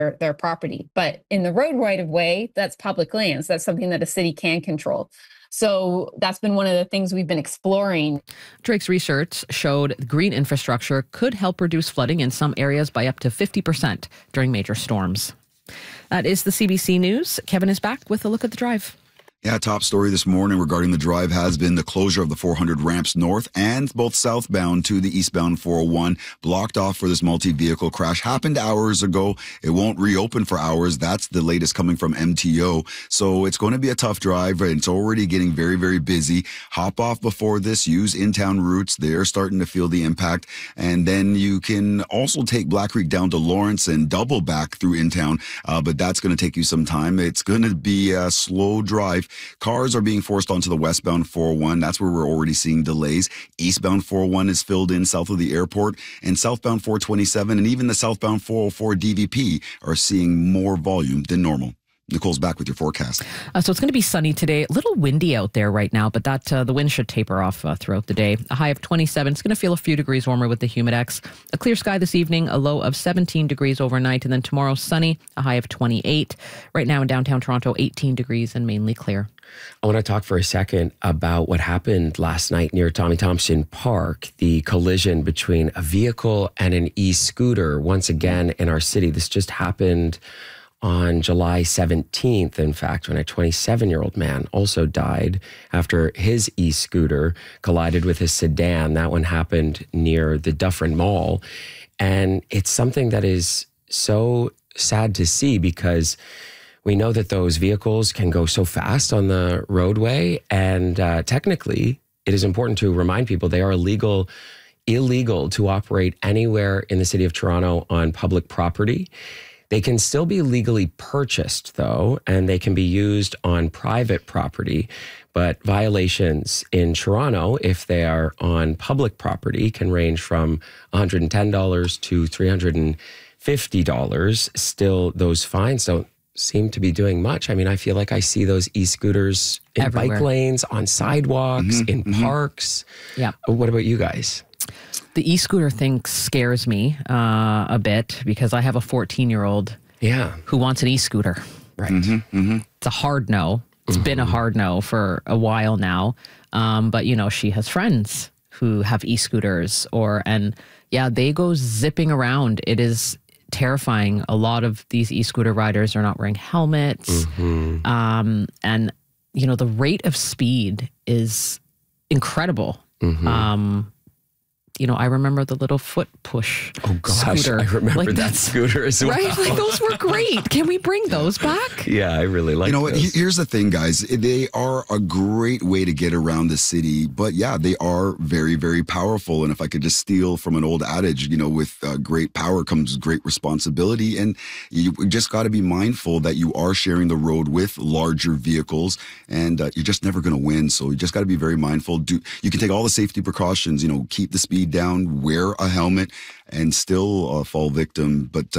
their property. But in the road right of way, that's public lands. That's something that a city can control. So that's been one of the things we've been exploring. Drake's research showed green infrastructure could help reduce flooding in some areas by up to 50% during major storms. That is the CBC News. Kevin is back with a look at the drive. Yeah, top story this morning regarding the drive has been the closure of the 400 ramps north and both southbound to the eastbound 401, blocked off for this multi-vehicle crash. Happened hours ago. It won't reopen for hours. That's the latest coming from MTO. So it's going to be a tough drive, and it's already getting very, very busy. Hop off before this. Use in-town routes. They're starting to feel the impact. And then you can also take Black Creek down to Lawrence and double back through in-town, but that's going to take you some time. It's going to be a slow drive. Cars are being forced onto the westbound 401. That's where we're already seeing delays. Eastbound 401 is filled in south of the airport, and southbound 427 and even the southbound 404 DVP are seeing more volume than normal. Nicole's back with your forecast. So it's going to be sunny today. A little windy out there right now, but that the wind should taper off throughout the day. A high of 27. It's going to feel a few degrees warmer with the Humidex. A clear sky this evening, a low of 17 degrees overnight, and then tomorrow sunny, a high of 28. Right now in downtown Toronto, 18 degrees and mainly clear. I want to talk for a second about what happened last night near Tommy Thompson Park, the collision between a vehicle and an e-scooter once again in our city. This just happened on July 17th, in fact, when a 27-year-old man also died after his e-scooter collided with his sedan. That one happened near the Dufferin Mall. And it's something that is so sad to see because we know that those vehicles can go so fast on the roadway. And technically, it is important to remind people they are illegal to operate anywhere in the city of Toronto on public property. They can still be legally purchased, though, and they can be used on private property. But violations in Toronto, if they are on public property, can range from $110 to $350. Still, those fines don't seem to be doing much. I mean, I feel like I see those e-scooters in everywhere. Bike lanes, on sidewalks, in parks. Yeah. What about you guys? The e-scooter thing scares me a bit because I have a 14-year-old who wants an e-scooter. Right. It's a hard no. It's been a hard no for a while now. But, you know, she has friends who have e-scooters and they go zipping around. It is terrifying. A lot of these e-scooter riders are not wearing helmets. And, you know, the rate of speed is incredible. You know, I remember the little foot push scooter. I remember that scooter as well. Right? Like, those were great. Can we bring those back? Yeah, I really like those. You know what? Here's the thing, guys. They are a great way to get around the city. But yeah, they are very, very powerful. And if I could just steal from an old adage, you know, with great power comes great responsibility. And you just got to be mindful that you are sharing the road with larger vehicles. And you're just never going to win. So you just got to be very mindful. You can take all the safety precautions, you know, keep the speed down, wear a helmet, and still fall victim. But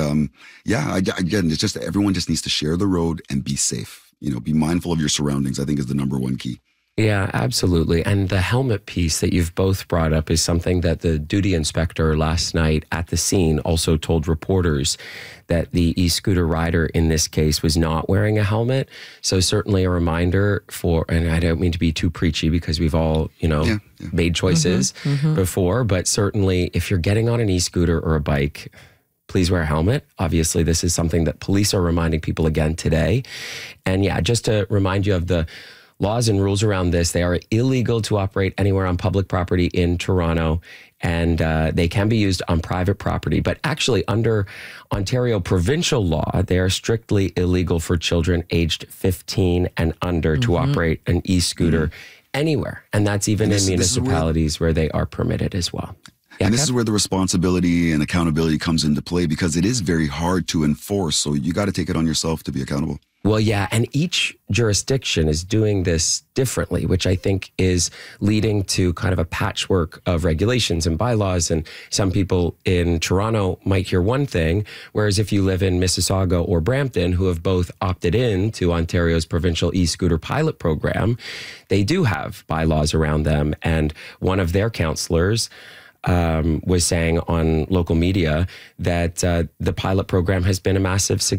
again, it's just everyone just needs to share the road and be safe. You know, be mindful of your surroundings, I think, is the number one key. Yeah, absolutely. And the helmet piece that you've both brought up is something that the duty inspector last night at the scene also told reporters that the e-scooter rider in this case was not wearing a helmet. So certainly a reminder and I don't mean to be too preachy because we've all, made choices before, but certainly if you're getting on an e-scooter or a bike, please wear a helmet. Obviously, this is something that police are reminding people again today. And yeah, just to remind you of the laws and rules around this, they are illegal to operate anywhere on public property in Toronto, and they can be used on private property. But actually, under Ontario provincial law, they are strictly illegal for children aged 15 and under to operate an e-scooter anywhere. And that's even in municipalities where they are permitted as well. Yeah, and this is where the responsibility and accountability comes into play because it is very hard to enforce. So you got to take it on yourself to be accountable. Well, yeah, and each jurisdiction is doing this differently, which I think is leading to kind of a patchwork of regulations and bylaws. And some people in Toronto might hear one thing, whereas if you live in Mississauga or Brampton, who have both opted in to Ontario's provincial e-scooter pilot program, they do have bylaws around them. And one of their councillors was saying on local media that the pilot program has been a massive success.